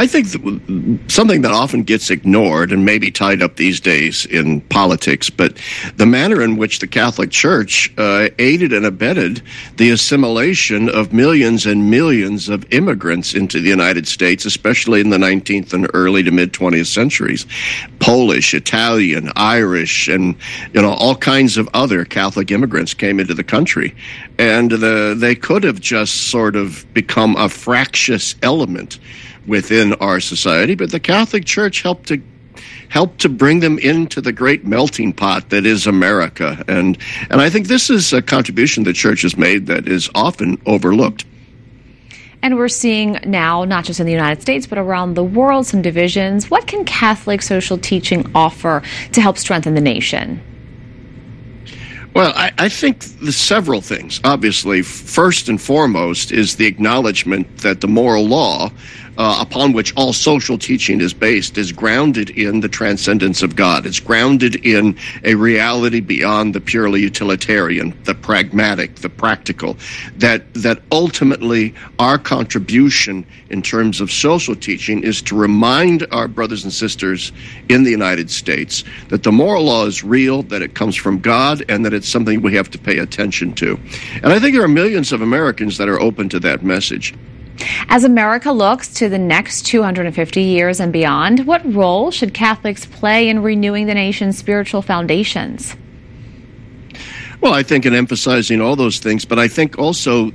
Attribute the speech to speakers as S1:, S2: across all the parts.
S1: I think something that often gets ignored and maybe tied up these days in politics, but the manner in which the Catholic Church aided and abetted the assimilation of millions and millions of immigrants into the United States, especially in the 19th and early to mid-20th centuries. Polish, Italian, Irish, and all kinds of other Catholic immigrants came into the country. And they could have just sort of become a fractious element within our society, but the Catholic Church helped to bring them into the great melting pot that is America. And I think this is a contribution the Church has made that is often overlooked.
S2: And we're seeing now, not just in the United States, but around the world, some divisions. What can Catholic social teaching offer to help strengthen the nation?
S1: Well, I think there's several things. Obviously, first and foremost is the acknowledgement that the moral law upon which all social teaching is based is grounded in the transcendence of God. It's grounded in a reality beyond the purely utilitarian, the pragmatic, the practical, that ultimately our contribution in terms of social teaching is to remind our brothers and sisters in the United States that the moral law is real, that it comes from God, and that it's something we have to pay attention to. And I think there are millions of Americans that are open to that message.
S2: As America looks to the next 250 years and beyond, what role should Catholics play in renewing the nation's spiritual foundations?
S1: Well, I think in emphasizing all those things, but I think also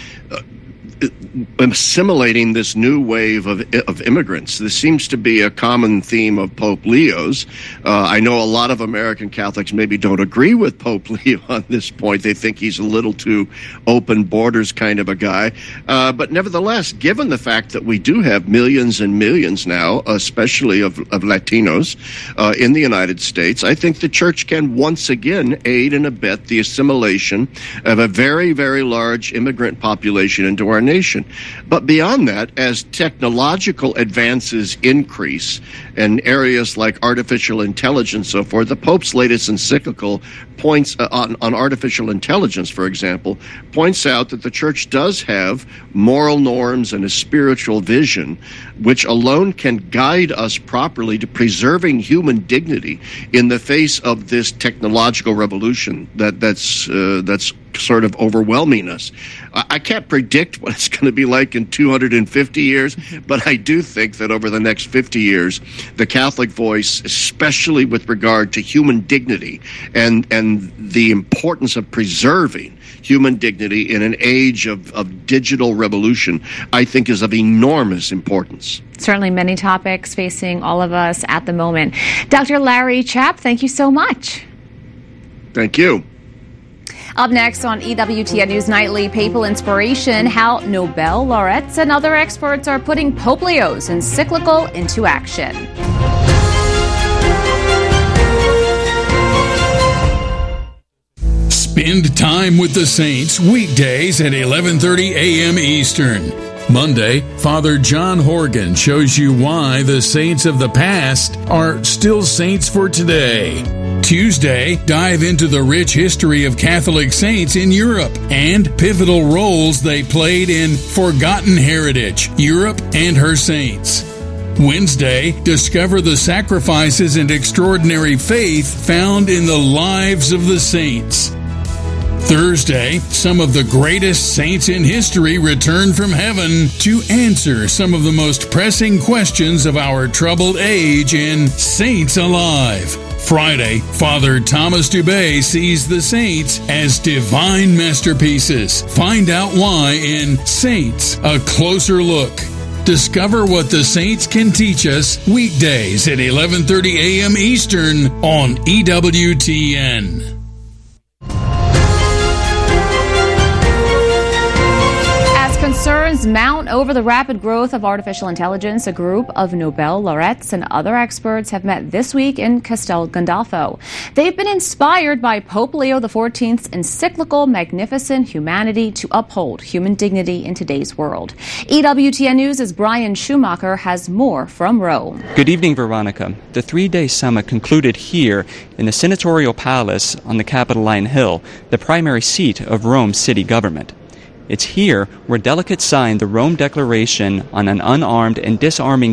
S1: assimilating this new wave of immigrants. This seems to be a common theme of Pope Leo's. I know a lot of American Catholics maybe don't agree with Pope Leo on this point. They think he's a little too open borders kind of a guy. But nevertheless, given the fact that we do have millions and millions now, especially of Latinos in the United States, I think the Church can once again aid and abet the assimilation of a very, very large immigrant population into our nation. But beyond that, as technological advances increase in areas like artificial intelligence, so forth, the Pope's latest encyclical points on artificial intelligence, for example, points out that the Church does have moral norms and a spiritual vision which alone can guide us properly to preserving human dignity in the face of this technological revolution that's sort of overwhelming us. I can't predict what it's going to be like in 250 years, but I do think that over the next 50 years, the Catholic voice, especially with regard to human dignity and the importance of preserving human dignity in an age of digital revolution, I think is of enormous importance.
S2: Certainly many topics facing all of us at the moment. Dr. Larry Chapp, thank you so much.
S1: Thank you.
S2: Up next on EWTN News Nightly, Papal Inspiration, how Nobel laureates and other experts are putting Pope Leo's encyclical into action.
S3: Spend time with the saints weekdays at 11:30 a.m. Eastern. Monday, Father John Horgan shows you why the saints of the past are still saints for today. Tuesday, dive into the rich history of Catholic saints in Europe and pivotal roles they played in Forgotten Heritage, Europe and her saints. Wednesday, discover the sacrifices and extraordinary faith found in the lives of the saints. Thursday, some of the greatest saints in history return from heaven to answer some of the most pressing questions of our troubled age in Saints Alive. Friday, Father Thomas Dubé sees the saints as divine masterpieces. Find out why in Saints, A Closer Look. Discover what the saints can teach us weekdays at 11:30 a.m. Eastern on EWTN.
S2: Concerns mount over the rapid growth of artificial intelligence. A group of Nobel laureates and other experts have met this week in Castel Gandolfo. They've been inspired by Pope Leo XIV's encyclical Magnificent Humanity to uphold human dignity in today's world. EWTN News' Brian Schumacher has more from Rome.
S4: Good evening, Veronica. The three-day summit concluded here in the Senatorial Palace on the Capitoline Hill, the primary seat of Rome's city government. It's here where delegates signed the Rome Declaration on an unarmed and disarming